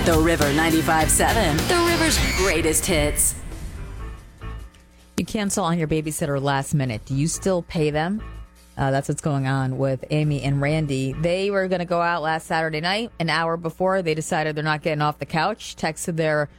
The River 95.7, The River's greatest hits. You cancel on your babysitter last minute. Do you still pay them? That's what's going on with Amy and Randy. They were going to go out last Saturday night. An hour before, they decided they're not getting off the couch. Texted their